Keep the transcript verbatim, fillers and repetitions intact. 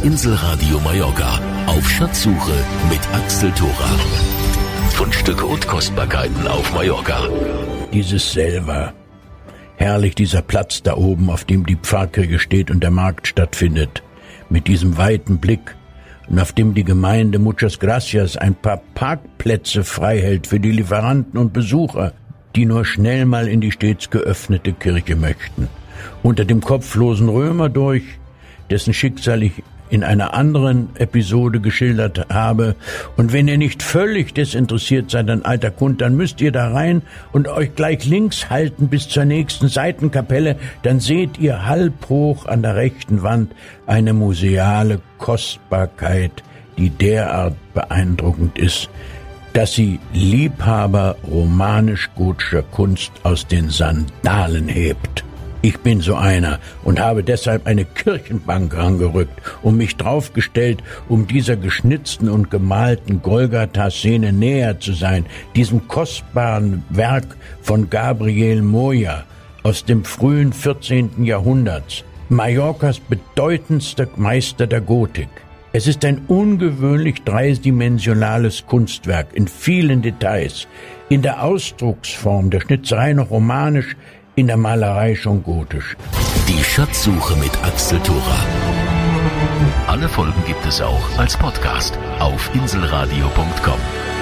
Inselradio Mallorca auf Schatzsuche mit Axel Thora. Fundstücke und Kostbarkeiten auf Mallorca. Dieses Selva. Herrlich dieser Platz da oben, auf dem die Pfarrkirche steht und der Markt stattfindet. Mit diesem weiten Blick. Und auf dem die Gemeinde Muchas Gracias ein paar Parkplätze frei hält für die Lieferanten und Besucher, die nur schnell mal in die stets geöffnete Kirche möchten. Unter dem kopflosen Römer durch, dessen Schicksal ich in einer anderen Episode geschildert habe. Und wenn ihr nicht völlig desinteressiert seid an alter Kund, dann müsst ihr da rein und euch gleich links halten bis zur nächsten Seitenkapelle. Dann seht ihr halb hoch an der rechten Wand eine museale Kostbarkeit, die derart beeindruckend ist, dass sie Liebhaber romanisch-gotischer Kunst aus den Sandalen hebt. Ich bin so einer und habe deshalb eine Kirchenbank rangerückt und mich draufgestellt, um dieser geschnitzten und gemalten Golgatha-Szene näher zu sein, diesem kostbaren Werk von Gabriel Moya aus dem frühen vierzehnten Jahrhunderts, Mallorcas bedeutendster Meister der Gotik. Es ist ein ungewöhnlich dreidimensionales Kunstwerk in vielen Details, in der Ausdrucksform der Schnitzerei noch romanisch, in der Malerei schon gotisch. Die Schatzsuche mit Axel Thora. Alle Folgen gibt es auch als Podcast auf inselradio punkt com.